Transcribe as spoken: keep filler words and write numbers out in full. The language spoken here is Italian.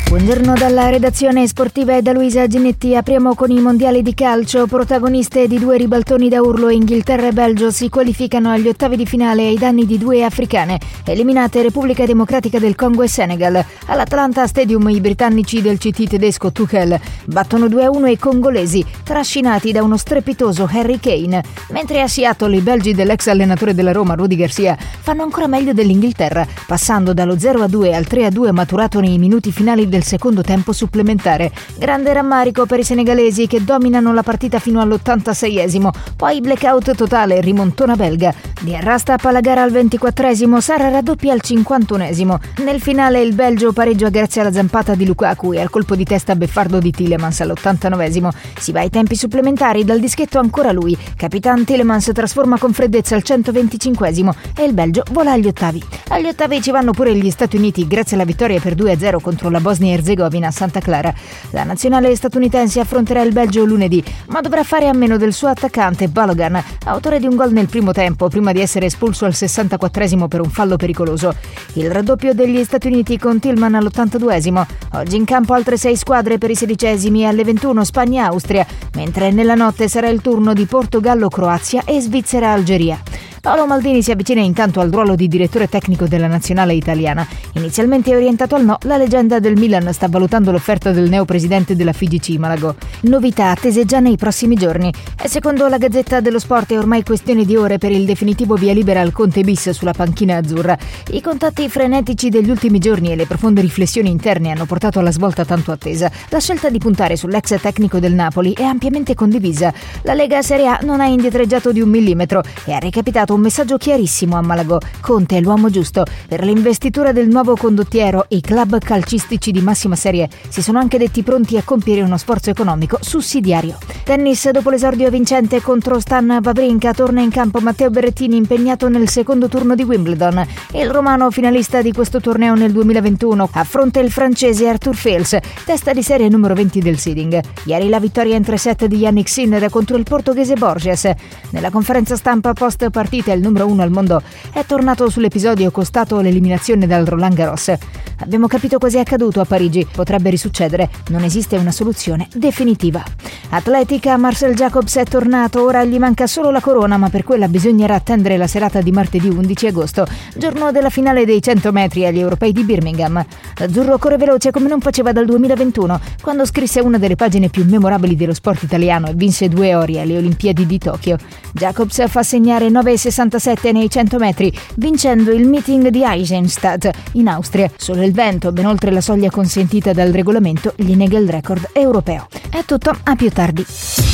Buongiorno dalla redazione sportiva e da Luisa Ginetti. Apriamo con i mondiali di calcio. Protagoniste di due ribaltoni da urlo, Inghilterra e Belgio si qualificano agli ottavi di finale ai danni di due africane. Eliminate Repubblica Democratica del Congo e Senegal. All'Atlanta Stadium i britannici del C T tedesco Tuchel battono due a uno i congolesi, trascinati da uno strepitoso Harry Kane. Mentre a Seattle i belgi dell'ex allenatore della Roma Rudy Garcia fanno ancora meglio dell'Inghilterra, passando dallo zero a due al tre a due maturato nei minuti finali del secondo tempo supplementare. Grande rammarico per i senegalesi che dominano la partita fino all'ottantaseiesimo, poi blackout totale, rimontona belga. Di Arrastap alla gara al ventiquattresimo, Sara raddoppia al cinquantunesimo. Nel finale il Belgio pareggia grazie alla zampata di Lukaku e al colpo di testa beffardo di Tielemans all'ottantanovesimo. Si va ai tempi supplementari, dal dischetto ancora lui. Capitan Tielemans trasforma con freddezza al centoventicinquesimo e il Belgio vola agli ottavi. Agli ottavi ci vanno pure gli Stati Uniti grazie alla vittoria per due a zero contro la Bosnia Erzegovina a Santa Clara. La nazionale statunitense affronterà il Belgio lunedì, ma dovrà fare a meno del suo attaccante Balogan, autore di un gol nel primo tempo prima di essere espulso al sessantaquattresimo per un fallo pericoloso. Il raddoppio degli Stati Uniti con Tillman all'ottantaduesimo. Oggi in campo altre sei squadre per i sedicesimi, alle ventuno Spagna-Austria, mentre nella notte sarà il turno di Portogallo-Croazia e Svizzera-Algeria. Paolo Maldini si avvicina intanto al ruolo di direttore tecnico della nazionale italiana. Inizialmente orientato al no, la leggenda del Milan sta valutando l'offerta del neopresidente della F I G C Malagò. Novità attese già nei prossimi giorni. E secondo la Gazzetta dello Sport è ormai questione di ore per il definitivo via libera al Conte bis sulla panchina azzurra. I contatti frenetici degli ultimi giorni e le profonde riflessioni interne hanno portato alla svolta tanto attesa. La scelta di puntare sull'ex tecnico del Napoli è ampiamente condivisa. La Lega Serie A non ha indietreggiato di un millimetro e ha recapitato un messaggio chiarissimo a Malagò: Conte è l'uomo giusto. Per l'investitura del nuovo condottiero, i club calcistici di massima serie si sono anche detti pronti a compiere uno sforzo economico sussidiario. Tennis, dopo l'esordio vincente contro Stan Wawrinka, torna in campo Matteo Berrettini, impegnato nel secondo turno di Wimbledon. Il romano, finalista di questo torneo nel duemilaventuno, affronta il francese Arthur Fils, testa di serie numero venti del seeding. Ieri la vittoria in tre set di Yannick Sinner contro il portoghese Borges. Nella conferenza stampa post partita il numero uno al mondo è tornato sull'episodio costato l'eliminazione dal Roland Garros. Abbiamo capito cosa è accaduto a Parigi, potrebbe risuccedere, non esiste una soluzione definitiva. Atletica, Marcel Jacobs è tornato, ora gli manca solo la corona, ma per quella bisognerà attendere la serata di martedì undici agosto, giorno della finale dei cento metri agli europei di Birmingham. L'azzurro corre veloce come non faceva dal duemilaventuno, quando scrisse una delle pagine più memorabili dello sport italiano e vinse due ori alle Olimpiadi di Tokyo. Jacobs fa segnare nove virgola sessantasette nei cento metri, vincendo il meeting di Eisenstadt in Austria. Solo il vento, ben oltre la soglia consentita dal regolamento, gli nega il record europeo. È tutto, a più tardi.